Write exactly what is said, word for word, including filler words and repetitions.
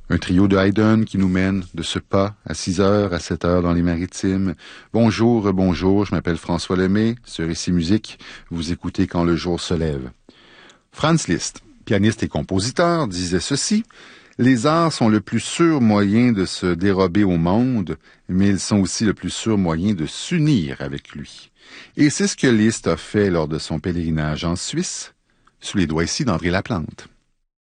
Un trio de Haydn qui nous mène de ce pas à six heures, à sept heures dans les Maritimes. Bonjour, bonjour, je m'appelle François Lemay, sur Ici Musique, vous écoutez Quand le jour se lève. Franz Liszt, pianiste et compositeur, disait ceci: « Les arts sont le plus sûr moyen de se dérober au monde, mais ils sont aussi le plus sûr moyen de s'unir avec lui. » Et c'est ce que Liszt a fait lors de son pèlerinage en Suisse, sous les doigts ici d'André Laplante.